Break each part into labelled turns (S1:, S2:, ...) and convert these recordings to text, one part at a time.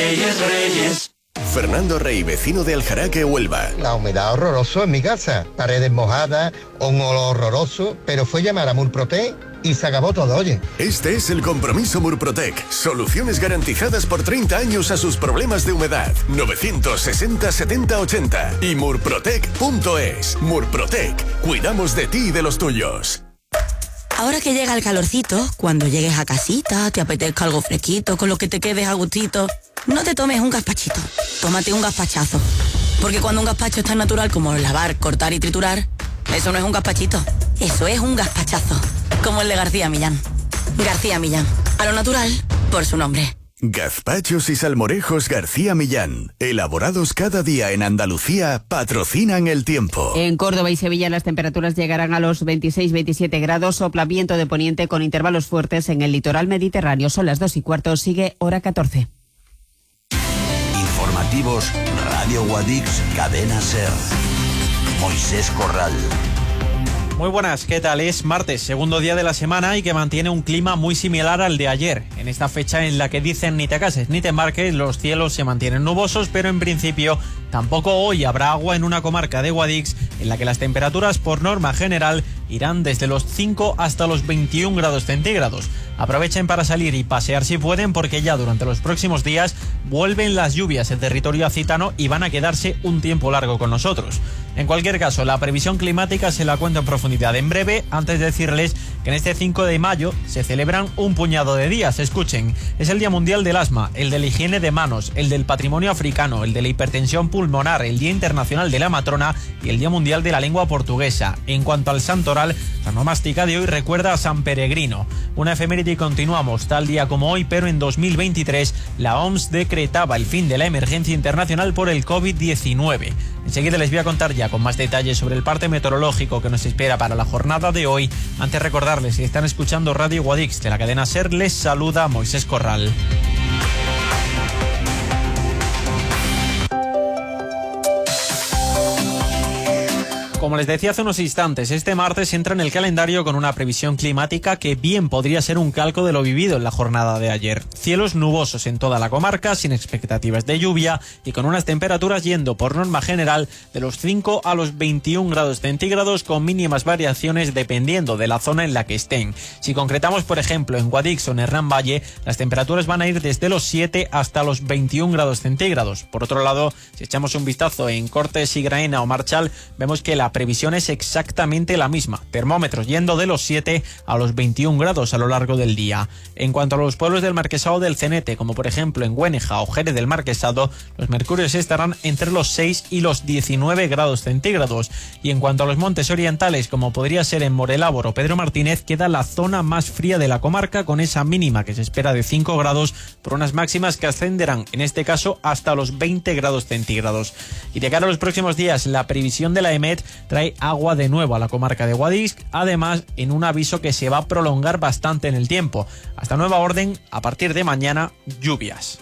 S1: Reyes, Reyes.
S2: Fernando Rey, vecino de Aljaraque, Huelva.
S3: La humedad horroroso en mi casa, paredes mojadas, un olor horroroso, pero fue llamar a Murprotec y se acabó todo, oye.
S2: Este es el compromiso Murprotec. Soluciones garantizadas por 30 años a sus problemas de humedad. 960 70 80 y murprotec.es. Murprotec. Cuidamos de ti y de los tuyos.
S4: Ahora que llega el calorcito, cuando llegues a casita, te apetezca algo fresquito, con lo que te quedes a gustito, no te tomes un gazpachito, tómate un gazpachazo. Porque cuando un gazpacho es tan natural como lavar, cortar y triturar, eso no es un gazpachito, eso es un gazpachazo. Como el de García Millán. García Millán, a lo natural, por su nombre.
S2: Gazpachos y salmorejos García Millán, elaborados cada día en Andalucía, patrocinan el tiempo.
S5: En Córdoba y Sevilla las temperaturas llegarán a los 26-27 grados, sopla viento de poniente con intervalos fuertes en el litoral mediterráneo. Son las 2:15, sigue hora 14.
S6: Informativos, Radio Guadix, Cadena SER. Moisés Corral.
S7: Muy buenas, ¿qué tal? Es martes, segundo día de la semana y que mantiene un clima muy similar al de ayer. En esta fecha en la que dicen ni te cases ni te embarques, los cielos se mantienen nubosos, pero en principio tampoco hoy habrá agua en una comarca de Guadix en la que las temperaturas por norma general irán desde los 5 hasta los 21 grados centígrados. Aprovechen para salir y pasear si pueden porque ya durante los próximos días vuelven las lluvias en territorio acitano y van a quedarse un tiempo largo con nosotros. En cualquier caso, la previsión climática se la cuento en profundidad en breve, antes de decirles que en este 5 de mayo se celebran un puñado de días. Escuchen, es el Día Mundial del Asma, el de la higiene de manos, el del patrimonio africano, el de la hipertensión pulmonar, el Día Internacional de la Matrona y el Día Mundial de la Lengua Portuguesa. En cuanto al santoral, la nomástica de hoy recuerda a San Peregrino. Una efeméride y continuamos, tal día como hoy, pero en 2023, la OMS decretaba el fin de la emergencia internacional por el COVID-19. Enseguida les voy a contar ya con más detalles sobre el parte meteorológico que nos espera para la jornada de hoy. Antes recordarles, si están escuchando Radio Guadix de la cadena SER, les saluda Moisés Corral. Como les decía hace unos instantes, este martes entra en el calendario con una previsión climática que bien podría ser un calco de lo vivido en la jornada de ayer. Cielos nubosos en toda la comarca, sin expectativas de lluvia y con unas temperaturas yendo por norma general de los 5 a los 21 grados centígrados con mínimas variaciones dependiendo de la zona en la que estén. Si concretamos, por ejemplo, en Guadix o en Hernán Valle, las temperaturas van a ir desde los 7 hasta los 21 grados centígrados. Por otro lado, si echamos un vistazo en Cortes y Graena o Marchal, vemos que la previsión es exactamente la misma. Termómetros yendo de los 7 a los 21 grados a lo largo del día. En cuanto a los pueblos del Marquesado del Cenete, como por ejemplo en Güéneja o Jerez del Marquesado, los mercurios estarán entre los 6 y los 19 grados centígrados. Y en cuanto a los montes orientales, como podría ser en Morelábor o Pedro Martínez, queda la zona más fría de la comarca con esa mínima que se espera de 5 grados por unas máximas que ascenderán, en este caso, hasta los 20 grados centígrados. Y de cara a los próximos días, la previsión de la EMET trae agua de nuevo a la comarca de Guadix, además en un aviso que se va a prolongar bastante en el tiempo. Hasta nueva orden, a partir de mañana, lluvias.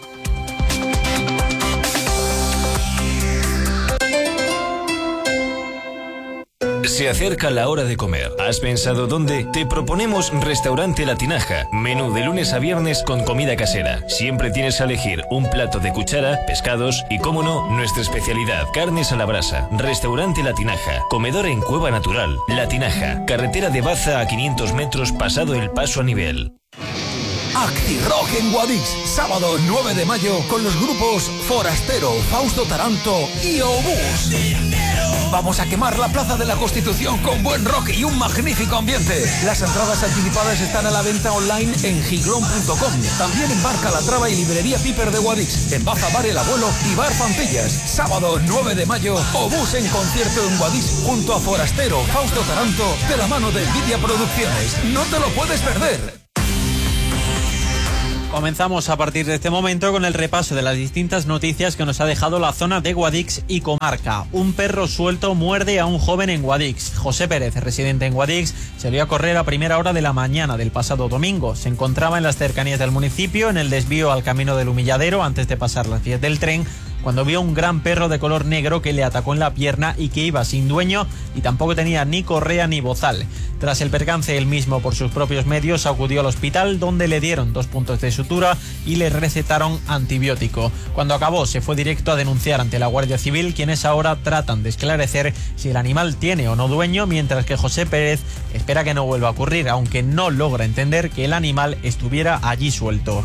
S8: Se acerca la hora de comer. ¿Has pensado dónde? Te proponemos Restaurante La Tinaja. Menú de lunes a viernes con comida casera. Siempre tienes a elegir un plato de cuchara, pescados y, cómo no, nuestra especialidad, carnes a la brasa. Restaurante La Tinaja. Comedor en Cueva Natural. La Tinaja. Carretera de Baza a 500 metros pasado el paso a nivel.
S9: ActiRock en Guadix, sábado 9 de mayo con los grupos Forastero, Fausto Taranto y Obús. Vamos a quemar la Plaza de la Constitución con buen rock y un magnífico ambiente. Las entradas anticipadas están a la venta online en giglón.com. También en Bar Calatrava y Librería Piper de Guadix. En Baza Bar El Abuelo y Bar Fantillas. Sábado 9 de mayo, Obús en concierto en Guadix junto a Forastero, Fausto Taranto, de la mano de Envidia Producciones. No te lo puedes perder.
S7: Comenzamos a partir de este momento con el repaso de las distintas noticias que nos ha dejado la zona de Guadix y comarca. Un perro suelto muerde a un joven en Guadix. José Pérez, residente en Guadix, salió a correr a primera hora de la mañana del pasado domingo. Se encontraba en las cercanías del municipio, en el desvío al camino del Humilladero, antes de pasar las vías del tren, cuando vio un gran perro de color negro que le atacó en la pierna y que iba sin dueño y tampoco tenía ni correa ni bozal. Tras el percance, él mismo por sus propios medios acudió al hospital, donde le dieron 2 puntos de sutura y le recetaron antibiótico. Cuando acabó, se fue directo a denunciar ante la Guardia Civil, quienes ahora tratan de esclarecer si el animal tiene o no dueño, mientras que José Pérez espera que no vuelva a ocurrir, aunque no logra entender que el animal estuviera allí suelto.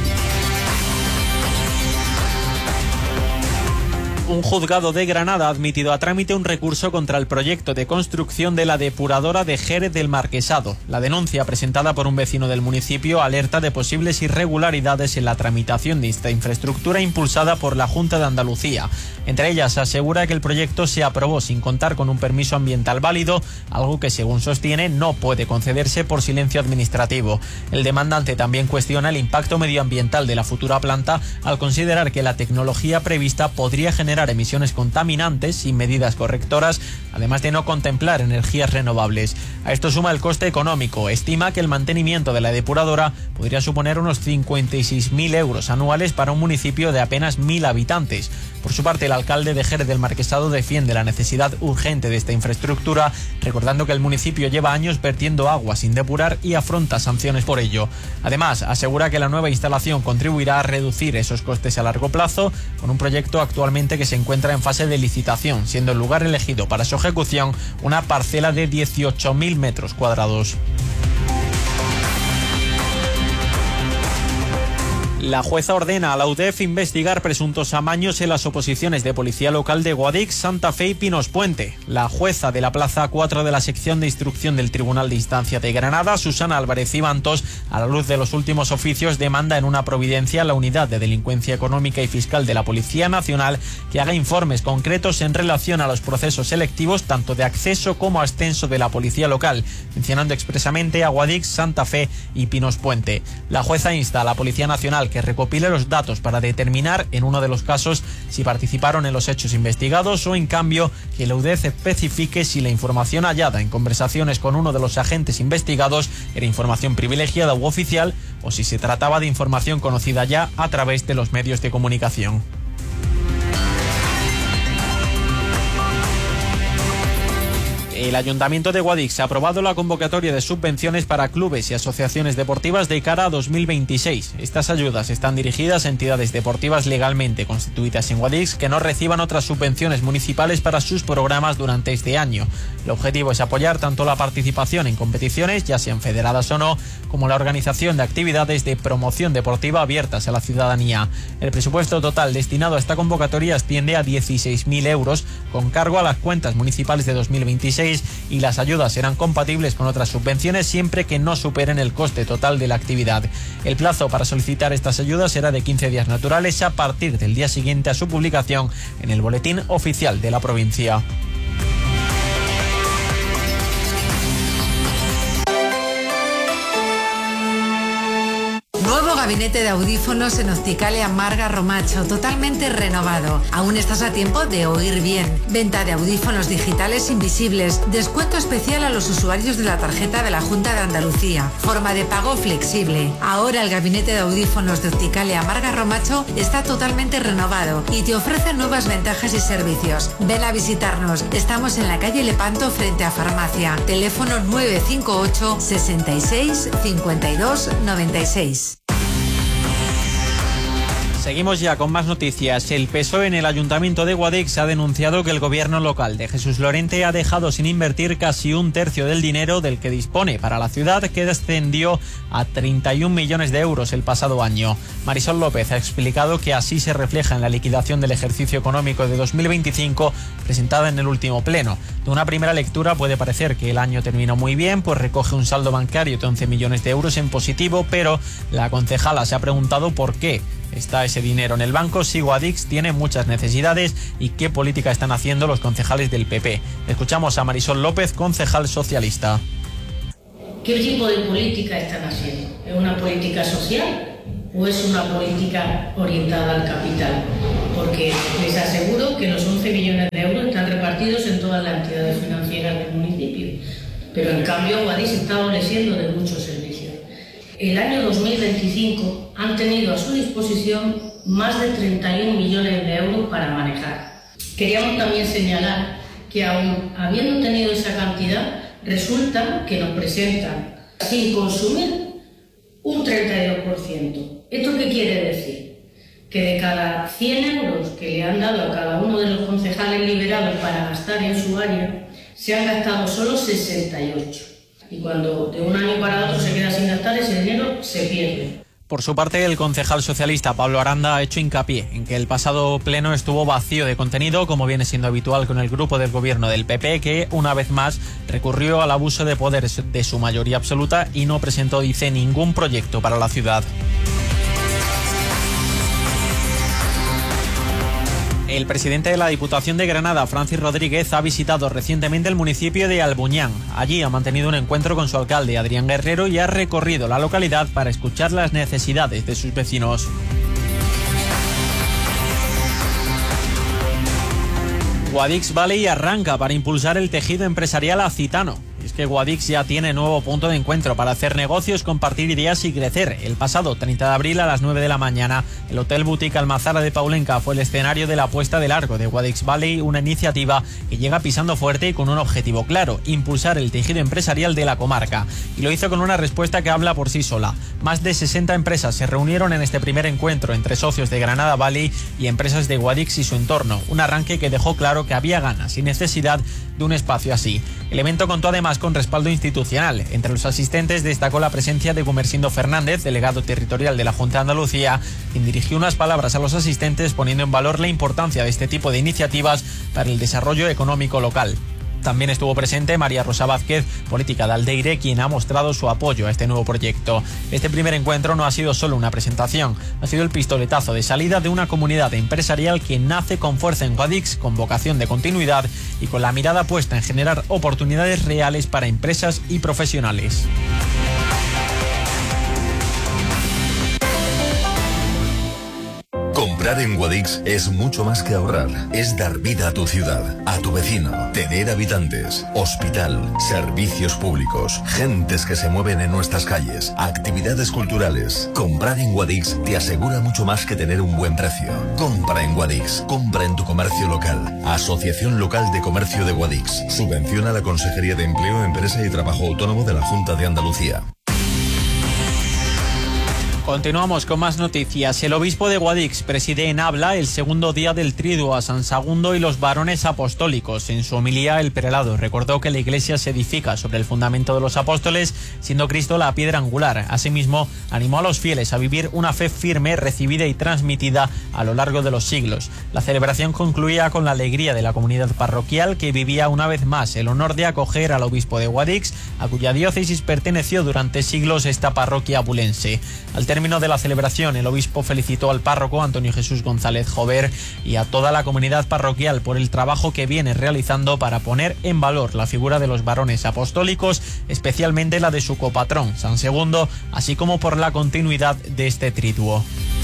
S7: Un juzgado de Granada ha admitido a trámite un recurso contra el proyecto de construcción de la depuradora de Jerez del Marquesado. La denuncia presentada por un vecino del municipio alerta de posibles irregularidades en la tramitación de esta infraestructura impulsada por la Junta de Andalucía. Entre ellas, asegura que el proyecto se aprobó sin contar con un permiso ambiental válido, algo que, según sostiene, no puede concederse por silencio administrativo. El demandante también cuestiona el impacto medioambiental de la futura planta al considerar que la tecnología prevista podría generar emisiones contaminantes sin medidas correctoras, además de no contemplar energías renovables. A esto suma el coste económico. Estima que el mantenimiento de la depuradora podría suponer unos 56.000 euros anuales para un municipio de apenas 1.000 habitantes. Por su parte, el alcalde de Jerez del Marquesado defiende la necesidad urgente de esta infraestructura, recordando que el municipio lleva años vertiendo agua sin depurar y afronta sanciones por ello. Además, asegura que la nueva instalación contribuirá a reducir esos costes a largo plazo, con un proyecto actualmente que se encuentra en fase de licitación, siendo el lugar elegido para su ejecución una parcela de 18.000 metros cuadrados. La jueza ordena a la UDEF investigar presuntos amaños en las oposiciones de Policía Local de Guadix, Santa Fe y Pinos Puente. La jueza de la Plaza 4 de la sección de instrucción del Tribunal de Instancia de Granada, Susana Álvarez Ibantos, a la luz de los últimos oficios, demanda en una providencia a la Unidad de Delincuencia Económica y Fiscal de la Policía Nacional que haga informes concretos en relación a los procesos selectivos tanto de acceso como ascenso de la Policía Local, mencionando expresamente a Guadix, Santa Fe y Pinos Puente. La jueza insta a la Policía Nacional que recopile los datos para determinar en uno de los casos si participaron en los hechos investigados o, en cambio, que la UDEF especifique si la información hallada en conversaciones con uno de los agentes investigados era información privilegiada u oficial o si se trataba de información conocida ya a través de los medios de comunicación. El Ayuntamiento de Guadix ha aprobado la convocatoria de subvenciones para clubes y asociaciones deportivas de cara a 2026. Estas ayudas están dirigidas a entidades deportivas legalmente constituidas en Guadix que no reciban otras subvenciones municipales para sus programas durante este año. El objetivo es apoyar tanto la participación en competiciones, ya sean federadas o no, como la organización de actividades de promoción deportiva abiertas a la ciudadanía. El presupuesto total destinado a esta convocatoria asciende a 16.000 euros, con cargo a las cuentas municipales de 2026, y las ayudas serán compatibles con otras subvenciones siempre que no superen el coste total de la actividad. El plazo para solicitar estas ayudas será de 15 días naturales a partir del día siguiente a su publicación en el Boletín Oficial de la provincia.
S1: Nuevo gabinete de audífonos en Opticalia Marga Romacho, totalmente renovado. Aún estás a tiempo de oír bien. Venta de audífonos digitales invisibles. Descuento especial a los usuarios de la tarjeta de la Junta de Andalucía. Forma de pago flexible. Ahora el gabinete de audífonos de Opticalia Marga Romacho está totalmente renovado y te ofrece nuevas ventajas y servicios. Ven a visitarnos. Estamos en la calle Lepanto frente a Farmacia. Teléfono 958 66 52 96.
S7: Seguimos ya con más noticias. El PSOE en el Ayuntamiento de Guadix ha denunciado que el gobierno local de Jesús Lorente ha dejado sin invertir casi un tercio del dinero del que dispone para la ciudad, que descendió a 31 millones de euros el pasado año. Marisol López ha explicado que así se refleja en la liquidación del ejercicio económico de 2025 presentada en el último pleno. De una primera lectura puede parecer que el año terminó muy bien, pues recoge un saldo bancario de 11 millones de euros en positivo, pero la concejala se ha preguntado por qué está ese dinero en el banco, si Guadix tiene muchas necesidades y qué política están haciendo los concejales del PP. Escuchamos a Marisol López, concejal socialista.
S10: ¿Qué tipo de política están haciendo? ¿Es una política social o es una política orientada al capital? Porque les aseguro que los 11 millones de euros están repartidos en todas las entidades financieras del municipio, pero en cambio Guadix está adoleciendo de muchos servicios. El año 2025 han tenido a su disposición más de 31 millones de euros para manejar. Queríamos también señalar que aún habiendo tenido esa cantidad, resulta que nos presentan sin consumir un 32%. ¿Esto qué quiere decir? Que de cada 100 euros que le han dado a cada uno de los concejales liberados para gastar en su área, se han gastado solo 68. Y cuando de un año para otro se queda sin gastar, ese dinero se pierde.
S7: Por su parte, el concejal socialista Pablo Aranda ha hecho hincapié en que el pasado pleno estuvo vacío de contenido, como viene siendo habitual con el grupo del gobierno del PP, que una vez más recurrió al abuso de poder de su mayoría absoluta y no presentó, dice, ningún proyecto para la ciudad. El presidente de la Diputación de Granada, Francis Rodríguez, ha visitado recientemente el municipio de Albuñán. Allí ha mantenido un encuentro con su alcalde, Adrián Guerrero, y ha recorrido la localidad para escuchar las necesidades de sus vecinos. Guadix Valley arranca para impulsar el tejido empresarial acitano. Es que Guadix ya tiene nuevo punto de encuentro para hacer negocios, compartir ideas y crecer. El pasado 30 de abril a las 9 de la mañana, el Hotel Boutique Almazara de Paulenca fue el escenario de la puesta de largo de Guadix Valley, una iniciativa que llega pisando fuerte y con un objetivo claro: impulsar el tejido empresarial de la comarca. Y lo hizo con una respuesta que habla por sí sola. Más de 60 empresas se reunieron en este primer encuentro entre socios de Granada Valley y empresas de Guadix y su entorno. Un arranque que dejó claro que había ganas y necesidad de un espacio así. El evento contó además con respaldo institucional. Entre los asistentes destacó la presencia de Gumersindo Fernández, delegado territorial de la Junta de Andalucía, quien dirigió unas palabras a los asistentes poniendo en valor la importancia de este tipo de iniciativas para el desarrollo económico local. También estuvo presente María Rosa Vázquez, política de Aldeire, quien ha mostrado su apoyo a este nuevo proyecto. Este primer encuentro no ha sido solo una presentación, ha sido el pistoletazo de salida de una comunidad empresarial que nace con fuerza en Guadix, con vocación de continuidad y con la mirada puesta en generar oportunidades reales para empresas y profesionales.
S11: Comprar en Guadix es mucho más que ahorrar. Es dar vida a tu ciudad, a tu vecino, tener habitantes, hospital, servicios públicos, gentes que se mueven en nuestras calles, actividades culturales. Comprar en Guadix te asegura mucho más que tener un buen precio. Compra en Guadix, compra en tu comercio local. Asociación Local de Comercio de Guadix. Subvenciona la Consejería de Empleo, Empresa y Trabajo Autónomo de la Junta de Andalucía.
S7: Continuamos con más noticias. El obispo de Guadix preside en habla el segundo día del Triduo a San Sagundo y los varones apostólicos. En su homilía, el prelado recordó que la Iglesia se edifica sobre el fundamento de los apóstoles, siendo Cristo la piedra angular. Asimismo, animó a los fieles a vivir una fe firme, recibida y transmitida a lo largo de los siglos. La celebración concluía con la alegría de la comunidad parroquial, que vivía una vez más el honor de acoger al obispo de Guadix, a cuya diócesis perteneció durante siglos esta parroquia abulense. Al término de la celebración, el obispo felicitó al párroco Antonio Jesús González Jover y a toda la comunidad parroquial por el trabajo que viene realizando para poner en valor la figura de los varones apostólicos, especialmente la de su copatrón, San Segundo, así como por la continuidad de este triduo.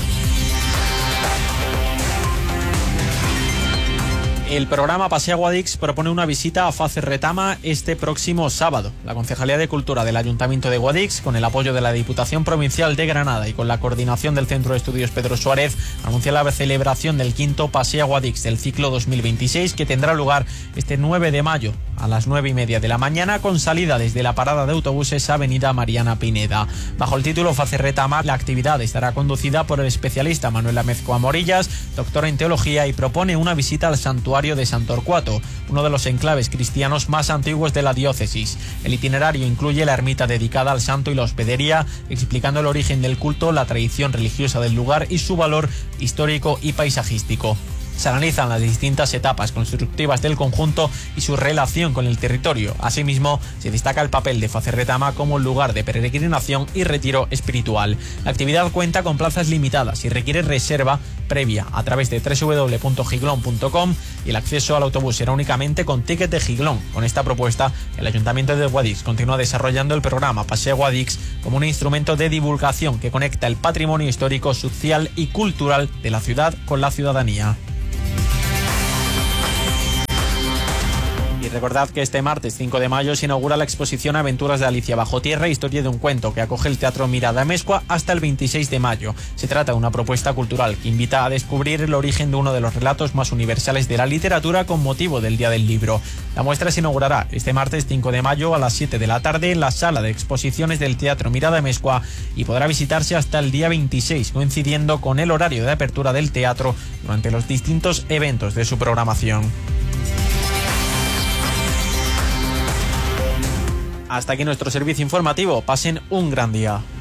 S7: El programa Pasea Guadix propone una visita a Facerretama este próximo sábado. La Concejalía de Cultura del Ayuntamiento de Guadix, con el apoyo de la Diputación Provincial de Granada y con la coordinación del Centro de Estudios Pedro Suárez, anuncia la celebración del quinto Pasea Guadix del ciclo 2026, que tendrá lugar este 9 de mayo a las 9:30 de la mañana, con salida desde la parada de autobuses Avenida Mariana Pineda. Bajo el título Facerretama, la actividad estará conducida por el especialista Manuel Amezcoa Morillas, doctor en teología, y propone una visita al santuario de San Torcuato, uno de los enclaves cristianos más antiguos de la diócesis. El itinerario incluye la ermita dedicada al santo y la hospedería, explicando el origen del culto, la tradición religiosa del lugar y su valor histórico y paisajístico. Se analizan las distintas etapas constructivas del conjunto y su relación con el territorio. Asimismo, se destaca el papel de Facerretama como lugar de peregrinación y retiro espiritual. La actividad cuenta con plazas limitadas y requiere reserva previa a través de www.giglón.com, y el acceso al autobús será únicamente con ticket de Giglón. Con esta propuesta, el Ayuntamiento de Guadix continúa desarrollando el programa Pasea Guadix como un instrumento de divulgación que conecta el patrimonio histórico, social y cultural de la ciudad con la ciudadanía. Y Recordad que este martes 5 de mayo se inaugura la exposición Aventuras de Alicia bajo tierra, historia de un cuento, que acoge el Teatro Mirada Amezcua hasta el 26 de mayo. Se trata de una propuesta cultural que invita a descubrir el origen de uno de los relatos más universales de la literatura con motivo del Día del Libro. La muestra se inaugurará este martes 5 de mayo a las 7 de la tarde en la sala de exposiciones del Teatro Mirada Amezcua y podrá visitarse hasta el día 26, coincidiendo con el horario de apertura del teatro durante los distintos eventos de su programación. Hasta aquí nuestro servicio informativo. Pasen un gran día.